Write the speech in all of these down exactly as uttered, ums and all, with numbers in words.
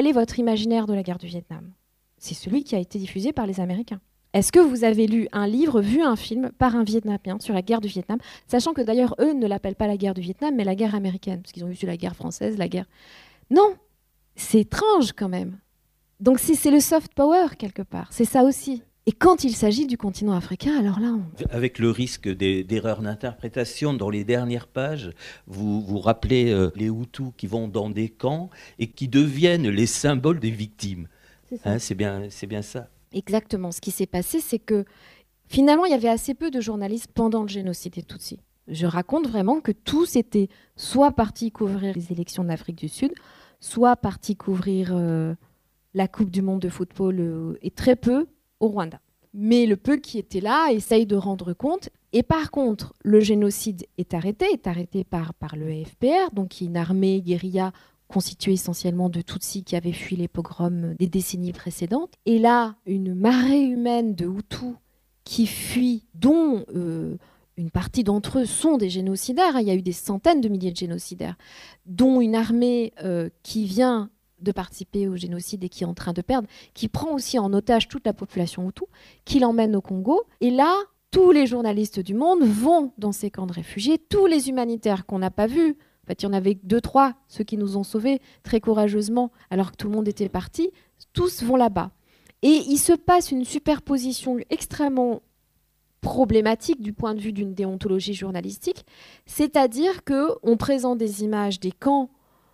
Quel est votre imaginaire de la guerre du Vietnam? C'est celui qui a été diffusé par les Américains. Est-ce que vous avez lu un livre, vu un film par un Vietnamien sur la guerre du Vietnam, sachant que d'ailleurs, eux ne l'appellent pas la guerre du Vietnam, mais la guerre américaine, parce qu'ils ont vu la guerre française, la guerre... Non, c'est étrange quand même. Donc c'est, c'est le soft power quelque part, c'est ça aussi. Et quand il s'agit du continent africain, alors là... On... Avec le risque des, d'erreurs d'interprétation, dans les dernières pages, vous vous rappelez euh, les Hutus qui vont dans des camps et qui deviennent les symboles des victimes. C'est, hein, c'est, bien, c'est bien ça. Exactement. Ce qui s'est passé, c'est que finalement, il y avait assez peu de journalistes pendant le génocide des Tutsis. Je raconte vraiment que tous étaient soit partis couvrir les élections d'Afrique du Sud, soit partis couvrir euh, la Coupe du Monde de football euh, et très peu au Rwanda. Mais le peu qui était là essaye de rendre compte. Et par contre, le génocide est arrêté, est arrêté par, par le F P R, donc qui est une armée guérilla constituée essentiellement de Tutsis qui avaient fui les pogroms des décennies précédentes. Et là, une marée humaine de Hutus qui fuient, dont euh, une partie d'entre eux sont des génocidaires. Il y a eu des centaines de milliers de génocidaires, dont une armée euh, qui vient de participer au génocide et qui est en train de perdre, qui prend aussi en otage toute la population Hutu, qui l'emmène au Congo. Et là, tous les journalistes du monde vont dans ces camps de réfugiés, tous les humanitaires qu'on n'a pas vus. En fait, il y en avait deux, trois, ceux qui nous ont sauvés très courageusement, alors que tout le monde était parti, tous vont là-bas. Et il se passe une superposition extrêmement problématique du point de vue d'une déontologie journalistique, c'est-à-dire qu'on présente des images des camps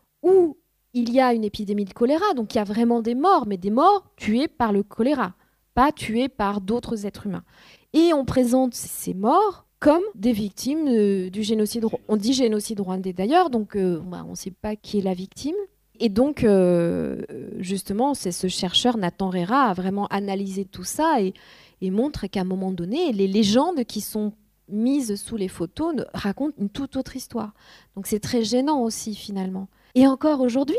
où il y a une épidémie de choléra, donc il y a vraiment des morts, mais des morts tués par le choléra, pas tués par d'autres êtres humains. Et on présente ces morts comme des victimes euh, du génocide. On dit génocide rwandais d'ailleurs, donc euh, bah, on ne sait pas qui est la victime. Et donc, euh, justement, c'est ce chercheur Nathan Rera a vraiment analysé tout ça et, et montre qu'à un moment donné, les légendes qui sont mises sous les photos racontent une toute autre histoire. Donc c'est très gênant aussi, finalement. Et encore aujourd'hui,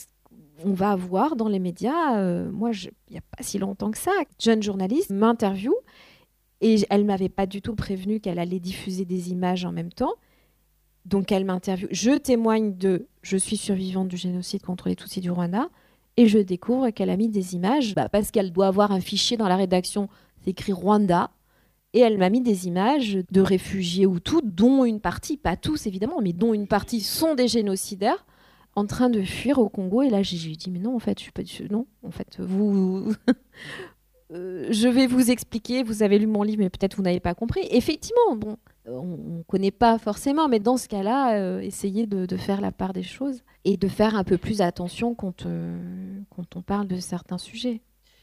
on va voir dans les médias, euh, moi, il n'y a pas si longtemps que ça, une jeune journaliste m'interviewe et elle ne m'avait pas du tout prévenu qu'elle allait diffuser des images en même temps. Donc elle m'interviewe. Je témoigne de « je suis survivante du génocide contre les Tutsis du Rwanda » et je découvre qu'elle a mis des images bah, parce qu'elle doit avoir un fichier dans la rédaction, c'est écrit Rwanda. Et elle m'a mis des images de réfugiés Hutus, dont une partie, pas tous évidemment, mais dont une partie sont des génocidaires, en train de fuir au Congo. Et là, j'ai, j'ai dit, mais non, en fait, je suis pas du... Non, en fait, vous... euh, je vais vous expliquer, vous avez lu mon livre, mais peut-être vous n'avez pas compris. Effectivement, bon, on ne connaît pas forcément, mais dans ce cas-là, euh, essayez de, de faire la part des choses et de faire un peu plus attention quand, euh, quand on parle de certains sujets.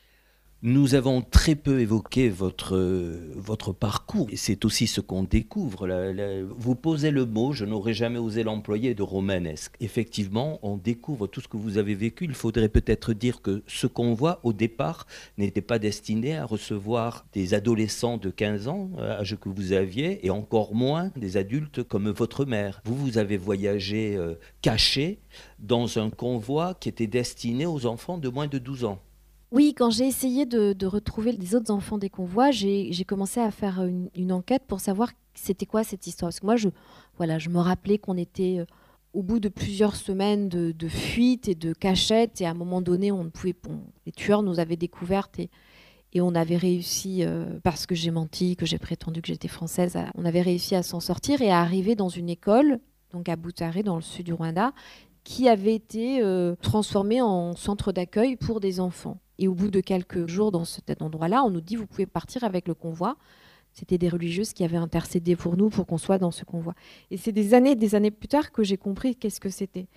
Nous avons très peu évoqué votre, euh, votre parcours. Et c'est aussi ce qu'on découvre. La, la, vous posez le mot, je n'aurais jamais osé l'employer, de romanesque. Effectivement, on découvre tout ce que vous avez vécu. Il faudrait peut-être dire que ce qu'on voit au départ n'était pas destiné à recevoir des adolescents de quinze ans, âge que vous aviez, et encore moins des adultes comme votre mère. Vous, vous avez voyagé euh, caché dans un convoi qui était destiné aux enfants de moins de douze ans. Oui, quand j'ai essayé de, de retrouver les autres enfants des convois, j'ai, j'ai commencé à faire une, une enquête pour savoir c'était quoi cette histoire. Parce que moi, je, voilà, je me rappelais qu'on était euh, au bout de plusieurs semaines de, de fuite et de cachette. Et à un moment donné, on ne pouvait, on, les tueurs nous avaient découvertes et, et on avait réussi, euh, parce que j'ai menti, que j'ai prétendu que j'étais française, à, on avait réussi à s'en sortir et à arriver dans une école, donc à Butare, dans le sud du Rwanda, qui avait été euh, transformée en centre d'accueil pour des enfants. Et au bout de quelques jours dans cet endroit-là, on nous dit « vous pouvez partir avec le convoi ». C'était des religieuses qui avaient intercédé pour nous pour qu'on soit dans ce convoi. Et c'est des années des années plus tard que j'ai compris qu'est-ce que c'était.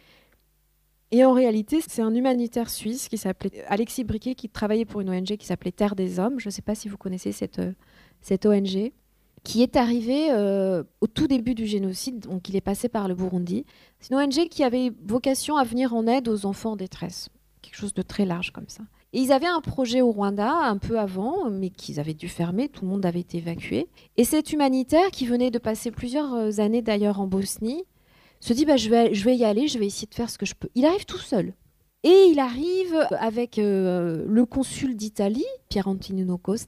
Et en réalité, c'est un humanitaire suisse qui s'appelait Alexis Briquet, qui travaillait pour une O N G qui s'appelait Terre des Hommes. Je ne sais pas si vous connaissez cette, cette O N G, qui est arrivé euh, au tout début du génocide. Donc il est passé par le Burundi. C'est une O N G qui avait vocation à venir en aide aux enfants en détresse. Quelque chose de très large comme ça. Et ils avaient un projet au Rwanda un peu avant, mais qu'ils avaient dû fermer, tout le monde avait été évacué. Et cet humanitaire, qui venait de passer plusieurs années d'ailleurs en Bosnie, se dit bah, je, vais, je vais y aller, je vais essayer de faire ce que je peux. Il arrive tout seul. Et il arrive avec euh, le consul d'Italie, Pier Antonino Costa,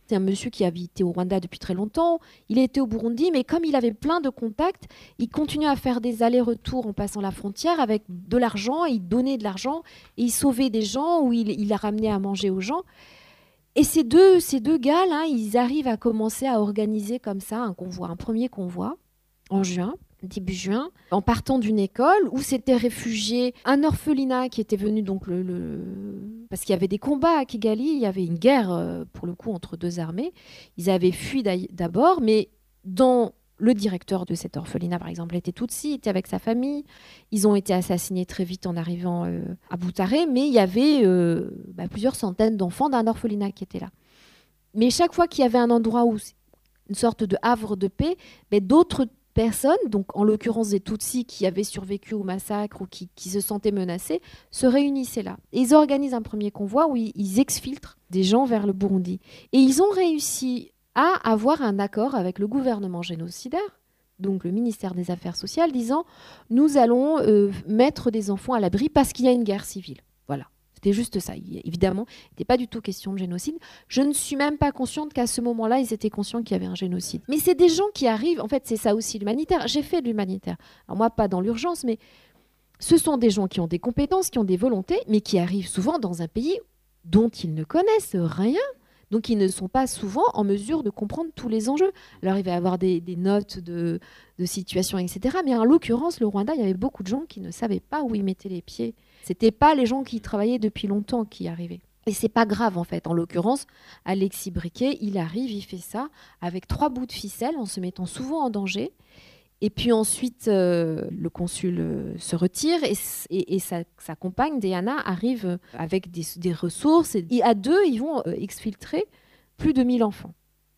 C'est un monsieur qui habitait au Rwanda depuis très longtemps. Il était au Burundi, mais comme il avait plein de contacts, il continuait à faire des allers-retours en passant la frontière avec de l'argent. Il donnait de l'argent et il sauvait des gens ou il, il a ramené à manger aux gens. Et ces deux, ces deux gars, là, ils arrivent à commencer à organiser comme ça un convoi, un premier convoi en juin. Début juin, en partant d'une école où s'était réfugié un orphelinat qui était venu donc le, le... parce qu'il y avait des combats à Kigali, il y avait une guerre euh, pour le coup entre deux armées. Ils avaient fui d'abord, mais dans le directeur de cet orphelinat par exemple était Tutsi, était avec sa famille. Ils ont été assassinés très vite en arrivant euh, à Butare, mais il y avait euh, bah, plusieurs centaines d'enfants d'un orphelinat qui étaient là. Mais chaque fois qu'il y avait un endroit où une sorte de havre de paix, bah, d'autres personnes, donc en l'occurrence des Tutsis qui avaient survécu au massacre ou qui, qui se sentaient menacés, se réunissaient là. Et ils organisent un premier convoi où ils, ils exfiltrent des gens vers le Burundi. Et ils ont réussi à avoir un accord avec le gouvernement génocidaire, donc le ministère des Affaires sociales, disant « nous allons euh, mettre des enfants à l'abri parce qu'il y a une guerre civile ». Voilà. C'était juste ça. Il, évidemment, il n'était pas du tout question de génocide. Je ne suis même pas consciente qu'à ce moment-là, ils étaient conscients qu'il y avait un génocide. Mais c'est des gens qui arrivent, en fait, c'est ça aussi l'humanitaire. J'ai fait de l'humanitaire. Alors moi, pas dans l'urgence, mais ce sont des gens qui ont des compétences, qui ont des volontés, mais qui arrivent souvent dans un pays dont ils ne connaissent rien. Donc, ils ne sont pas souvent en mesure de comprendre tous les enjeux. Alors, il va y avoir des, des notes de, de situation, et cetera. Mais en l'occurrence, le Rwanda, il y avait beaucoup de gens qui ne savaient pas où ils mettaient les pieds. C'était pas les gens qui travaillaient depuis longtemps qui arrivaient. Et c'est pas grave, en fait. En l'occurrence, Alexis Briquet, il arrive, il fait ça avec trois bouts de ficelle, en se mettant souvent en danger. Et puis ensuite, euh, le consul euh, se retire et, et, et sa, sa compagne, Diana, arrive avec des, des ressources. Et, et à deux, ils vont euh, exfiltrer plus de mille enfants,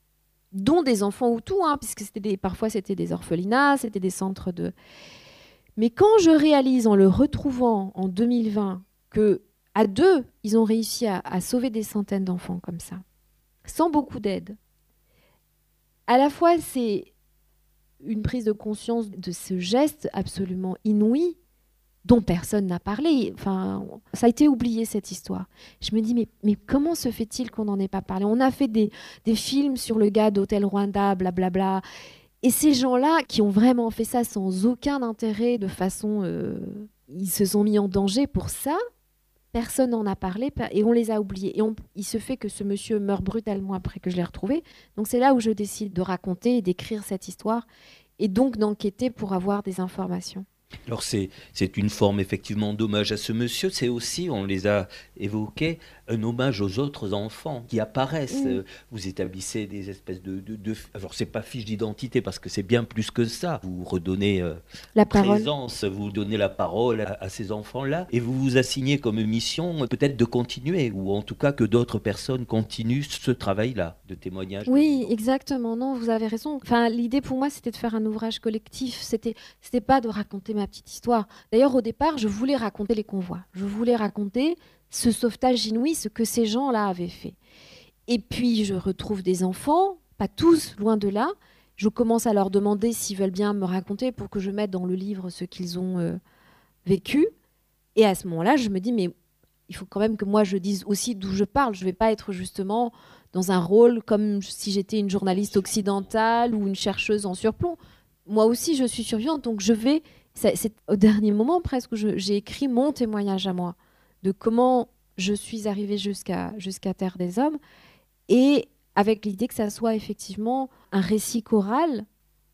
dont des enfants hutus, hein, puisque c'était des, parfois c'était des orphelinats, c'était des centres de... Mais quand je réalise, en le retrouvant en deux mille vingt, que à deux, ils ont réussi à, à sauver des centaines d'enfants comme ça, sans beaucoup d'aide, à la fois c'est une prise de conscience de ce geste absolument inouï dont personne n'a parlé. Enfin, ça a été oublié, cette histoire. Je me dis, mais, mais comment se fait-il qu'on n'en ait pas parlé ? On a fait des, des films sur le gars d'Hôtel Rwanda, blablabla. Et ces gens-là qui ont vraiment fait ça sans aucun intérêt, de façon... Euh, ils se sont mis en danger pour ça. Personne n'en a parlé et on les a oubliés. Et on, il se fait que ce monsieur meurt brutalement après que je l'ai retrouvé. Donc c'est là où je décide de raconter et d'écrire cette histoire et donc d'enquêter pour avoir des informations. Alors c'est, c'est une forme effectivement d'hommage à ce monsieur, c'est aussi, on les a évoqués, un hommage aux autres enfants qui apparaissent. Mmh. Vous établissez des espèces de... de, de alors c'est pas fiche d'identité parce que c'est bien plus que ça. Vous redonnez euh, la présence, vous donnez la parole à, à ces enfants-là et vous vous assignez comme mission peut-être de continuer ou en tout cas que d'autres personnes continuent ce travail-là de témoignage. Oui, exactement. Non, vous avez raison. Enfin, l'idée pour moi c'était de faire un ouvrage collectif. C'était, c'était pas de raconter ma petite histoire. D'ailleurs, au départ, je voulais raconter les convois. Je voulais raconter ce sauvetage inouï, ce que ces gens-là avaient fait. Et puis, je retrouve des enfants, pas tous, loin de là. Je commence à leur demander s'ils veulent bien me raconter pour que je mette dans le livre ce qu'ils ont euh, vécu. Et à ce moment-là, je me dis, mais il faut quand même que moi, je dise aussi d'où je parle. Je ne vais pas être justement dans un rôle comme si j'étais une journaliste occidentale ou une chercheuse en surplomb. Moi aussi, je suis survivante, donc je vais... C'est, c'est au dernier moment presque où je, j'ai écrit mon témoignage à moi de comment je suis arrivée jusqu'à, jusqu'à Terre des Hommes et avec l'idée que ça soit effectivement un récit choral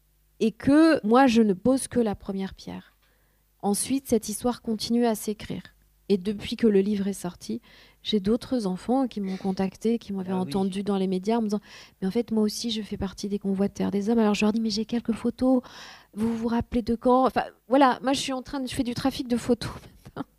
et que moi je ne pose que la première pierre. Ensuite, cette histoire continue à s'écrire. Et depuis que le livre est sorti, j'ai d'autres enfants qui m'ont contacté, qui m'avaient ah, entendu oui. dans les médias en me disant « Mais en fait, moi aussi, je fais partie des convois de Terre des Hommes. » Alors je leur dis « Mais j'ai quelques photos. Vous vous rappelez de quand ?» Enfin, voilà, moi, je suis en train de... Je fais du trafic de photos maintenant.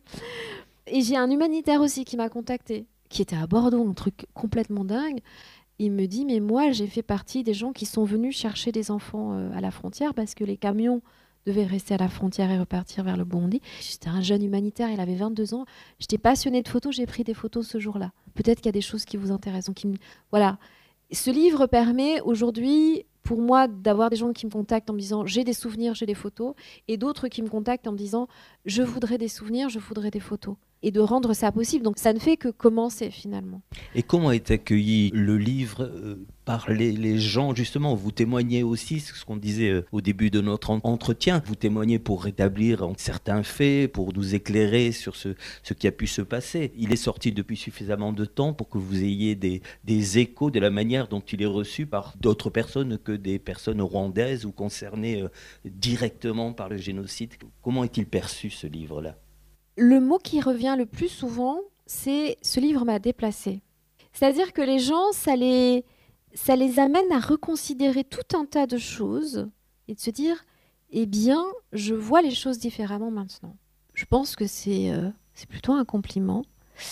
Et j'ai un humanitaire aussi qui m'a contacté, qui était à Bordeaux, un truc complètement dingue. Il me dit « Mais moi, j'ai fait partie des gens qui sont venus chercher des enfants euh, à la frontière parce que les camions... devait rester à la frontière et repartir vers le Burundi. J'étais un jeune humanitaire, il avait vingt-deux ans. J'étais passionnée de photos, j'ai pris des photos ce jour-là. Peut-être qu'il y a des choses qui vous intéressent. Qui me... Voilà. Ce livre permet aujourd'hui, pour moi d'avoir des gens qui me contactent en me disant j'ai des souvenirs, j'ai des photos, et d'autres qui me contactent en me disant je voudrais des souvenirs, je voudrais des photos. Et de rendre ça possible. Donc ça ne fait que commencer finalement. Et comment est accueilli le livre euh, par les, les gens justement? Vous témoignez aussi, c'est ce qu'on disait euh, au début de notre en- entretien, vous témoignez pour rétablir certains faits, pour nous éclairer sur ce, ce qui a pu se passer. Il est sorti depuis suffisamment de temps pour que vous ayez des, des échos de la manière dont il est reçu par d'autres personnes que des personnes rwandaises ou concernées euh, directement par le génocide. Comment est-il perçu ce livre-là? Le mot qui revient le plus souvent, c'est « ce livre m'a déplacé ». C'est-à-dire que les gens, ça les, ça les amène à reconsidérer tout un tas de choses et de se dire « eh bien, je vois les choses différemment maintenant ». Je pense que c'est, euh, c'est plutôt un compliment.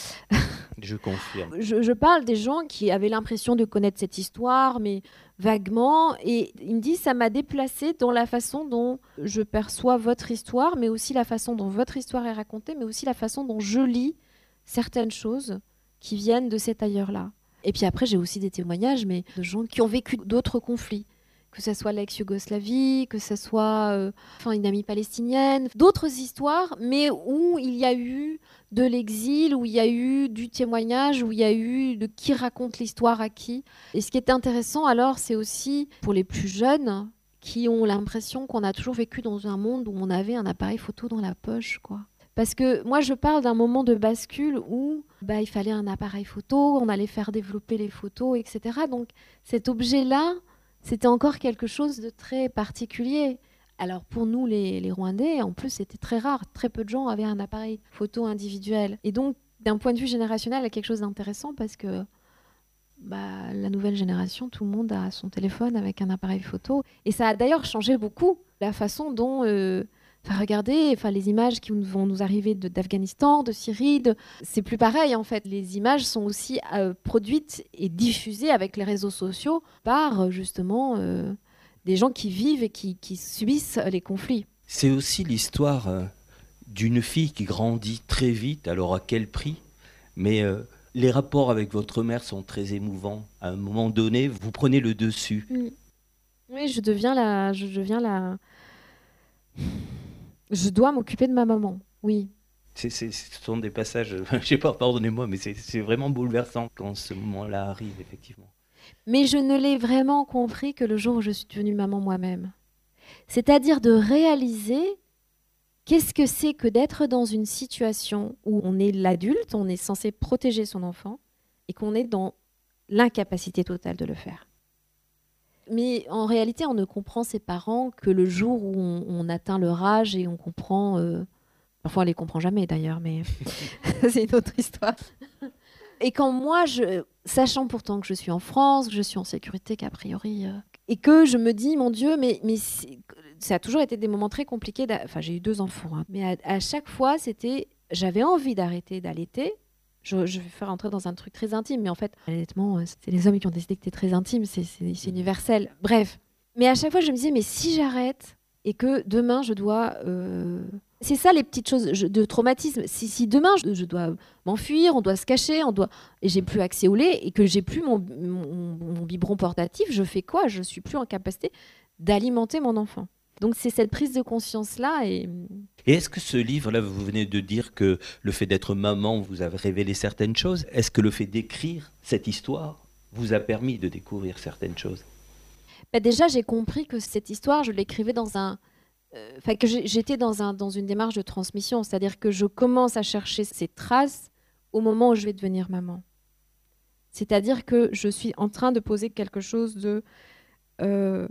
Je confirme. Je, je parle des gens qui avaient l'impression de connaître cette histoire, mais vaguement, et ils me disent ça m'a déplacé dans la façon dont je perçois votre histoire, mais aussi la façon dont votre histoire est racontée, mais aussi la façon dont je lis certaines choses qui viennent de cet ailleurs-là. Et puis après, j'ai aussi des témoignages, mais de gens qui ont vécu d'autres conflits, que ce soit l'ex-Yougoslavie, que ce soit euh, enfin, une amie palestinienne, d'autres histoires, mais où il y a eu de l'exil, où il y a eu du témoignage, où il y a eu de qui raconte l'histoire à qui. Et ce qui est intéressant alors, c'est aussi pour les plus jeunes qui ont l'impression qu'on a toujours vécu dans un monde où on avait un appareil photo dans la poche, quoi. Parce que moi, je parle d'un moment de bascule où bah, il fallait un appareil photo, on allait faire développer les photos, et cetera. Donc cet objet-là, c'était encore quelque chose de très particulier. Alors pour nous, les, les Rwandais, en plus, c'était très rare. Très peu de gens avaient un appareil photo individuel. Et donc, d'un point de vue générationnel, il y a quelque chose d'intéressant parce que bah, la nouvelle génération, tout le monde a son téléphone avec un appareil photo. Et ça a d'ailleurs changé beaucoup la façon dont... Euh, Enfin, regardez, enfin, les images qui vont nous arriver de, d'Afghanistan, de Syrie, de... c'est plus pareil en fait. Les images sont aussi euh, produites et diffusées avec les réseaux sociaux par justement euh, des gens qui vivent et qui, qui subissent les conflits. C'est aussi l'histoire euh, d'une fille qui grandit très vite, alors à quel prix? Mais euh, les rapports avec votre mère sont très émouvants. À un moment donné, vous prenez le dessus. Mmh. Oui, je deviens la... Je deviens la... Je dois m'occuper de ma maman, oui. C'est, c'est, ce sont des passages, je sais pas, pardonnez-moi, mais c'est, c'est vraiment bouleversant quand ce moment-là arrive, effectivement. Mais je ne l'ai vraiment compris que le jour où je suis devenue maman moi-même. C'est-à-dire de réaliser qu'est-ce que c'est que d'être dans une situation où on est l'adulte, on est censé protéger son enfant, et qu'on est dans l'incapacité totale de le faire. Mais en réalité, on ne comprend ses parents que le jour où on, on atteint leur âge et on comprend... Euh... Parfois, on ne les comprend jamais d'ailleurs, mais c'est une autre histoire. Et quand moi, je... sachant pourtant que je suis en France, que je suis en sécurité, qu'a priori... Euh... Et que je me dis, mon Dieu, mais, mais ça a toujours été des moments très compliqués. D'a... Enfin, j'ai eu deux enfants. Hein. Mais à, à chaque fois, c'était... J'avais envie d'arrêter d'allaiter. Je, je vais faire entrer dans un truc très intime, mais en fait, honnêtement, c'est les hommes qui ont décidé que c'était très intime, c'est, c'est, c'est universel. Bref. Mais à chaque fois, je me disais, mais si j'arrête et que demain, je dois... Euh... C'est ça, les petites choses de traumatisme. Si, si demain, je, je dois m'enfuir, on doit se cacher, on doit... et j'ai plus accès au lait, et que j'ai plus mon, mon, mon biberon portatif, je fais quoi? Je suis plus en capacité d'alimenter mon enfant. Donc c'est cette prise de conscience-là. Et... et est-ce que ce livre-là, vous venez de dire que le fait d'être maman vous a révélé certaines choses. Est-ce que le fait d'écrire cette histoire vous a permis de découvrir certaines choses? Ben déjà, j'ai compris que cette histoire, je l'écrivais dans un... Enfin, euh, que j'étais dans, un, dans une démarche de transmission. C'est-à-dire que je commence à chercher ces traces au moment où je vais devenir maman. C'est-à-dire que je suis en train de poser quelque chose de... Euh,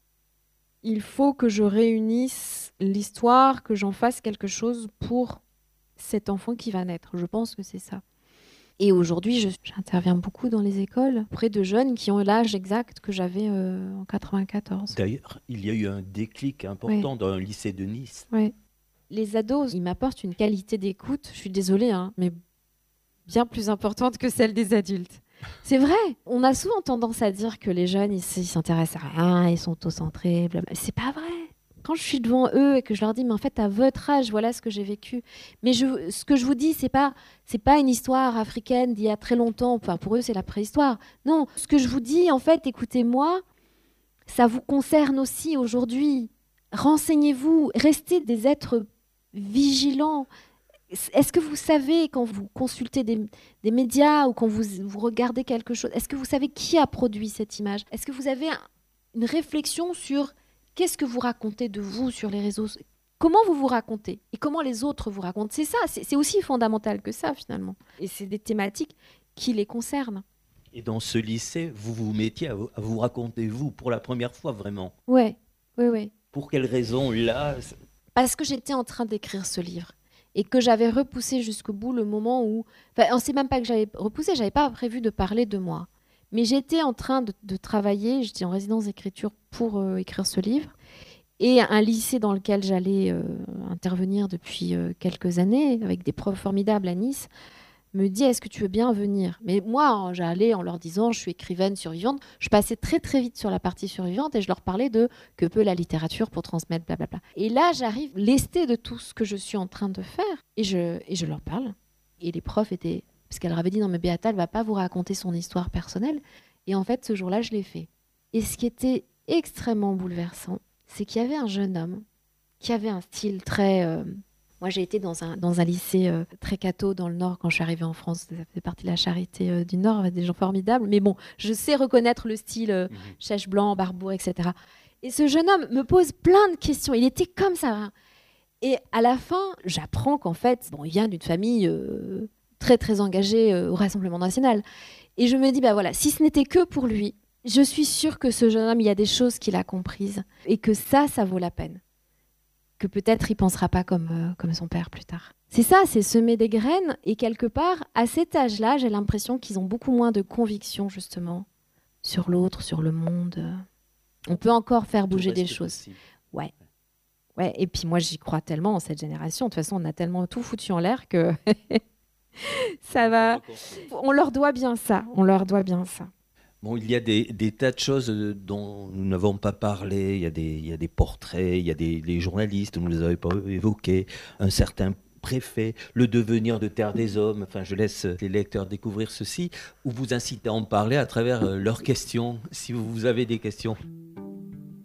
il faut que je réunisse l'histoire, que j'en fasse quelque chose pour cet enfant qui va naître. Je pense que c'est ça. Et aujourd'hui, je, j'interviens beaucoup dans les écoles auprès de jeunes qui ont l'âge exact que j'avais euh, en quatre-vingt-quatorze. D'ailleurs, il y a eu un déclic important ouais. dans un lycée de Nice. Ouais. Les ados, ils m'apportent une qualité d'écoute, je suis désolée, hein, mais bien plus importante que celle des adultes. C'est vrai, on a souvent tendance à dire que les jeunes, ils, ils s'intéressent à rien, ils sont autocentrés, blablabla. C'est pas vrai. Quand je suis devant eux et que je leur dis, mais en fait, à votre âge, voilà ce que j'ai vécu. Mais je, ce que je vous dis, c'est pas, c'est pas une histoire africaine d'il y a très longtemps. Enfin, pour eux, c'est la préhistoire. Non, ce que je vous dis, en fait, écoutez-moi, Ça vous concerne aussi aujourd'hui. Renseignez-vous, restez des êtres vigilants. Est-ce que vous savez, quand vous consultez des, des médias ou quand vous, vous regardez quelque chose, est-ce que vous savez qui a produit cette image? Est-ce que vous avez un, une réflexion sur qu'est-ce que vous racontez de vous sur les réseaux? Comment vous vous racontez et comment les autres vous racontent? C'est ça, c'est, c'est aussi fondamental que ça finalement. Et c'est des thématiques qui les concernent. Et dans ce lycée, vous vous mettiez à vous, à vous raconter vous pour la première fois vraiment? Ouais, ouais, ouais. Pour quelle raison là? Parce que j'étais en train d'écrire ce livre. Et que j'avais repoussé jusqu'au bout le moment où... Enfin, on ne sait même pas que j'avais repoussé, je n'avais pas prévu de parler de moi. Mais j'étais en train de, de travailler, j'étais en résidence d'écriture pour euh, écrire ce livre. Et un lycée dans lequel j'allais euh, intervenir depuis euh, quelques années, avec des profs formidables à Nice, me dit « Est-ce que tu veux bien venir ?» Mais moi, j'allais en leur disant « Je suis écrivaine survivante ». Je passais très très vite sur la partie survivante et je leur parlais de « Que peut la littérature pour transmettre blablabla ». Et là, j'arrive lestée de tout ce que je suis en train de faire et je, et je leur parle. Et les profs étaient... Parce qu'elle avait dit « Non mais Beata, elle ne va pas vous raconter son histoire personnelle ». Et en fait, ce jour-là, je l'ai fait. Et ce qui était extrêmement bouleversant, c'est qu'il y avait un jeune homme qui avait un style très... Euh, Moi, j'ai été dans un, dans un lycée euh, très catho dans le Nord quand je suis arrivée en France. Ça fait partie de la charité euh, du Nord, avec des gens formidables. Mais bon, je sais reconnaître le style euh, mmh. chèche blanc, barbour, et cetera. Et ce jeune homme me pose plein de questions. Il était comme ça. Hein. Et à la fin, j'apprends qu'en fait, bon, il vient d'une famille euh, très, très engagée euh, au Rassemblement national. Et je me dis, bah voilà, si ce n'était que pour lui, je suis sûre que ce jeune homme, il y a des choses qu'il a comprises. Et que ça, ça vaut la peine. Que peut-être il ne pensera pas comme, euh, comme son père plus tard. C'est ça, c'est semer des graines. Et quelque part, à cet âge-là, j'ai l'impression qu'ils ont beaucoup moins de conviction, justement, sur l'autre, sur le monde. On peut encore faire bouger des choses. Ouais. Ouais. Et puis moi, j'y crois tellement en cette génération. De toute façon, on a tellement tout foutu en l'air que ça va... On leur doit bien ça. On leur doit bien ça. Bon, il y a des, des tas de choses dont nous n'avons pas parlé. Il y a des, il y a des portraits, il y a des les journalistes, vous ne les avez pas évoqués, un certain préfet, le devenir de Terre des Hommes. Enfin, je laisse les lecteurs découvrir ceci, ou vous incitez à en parler à travers leurs questions, si vous avez des questions.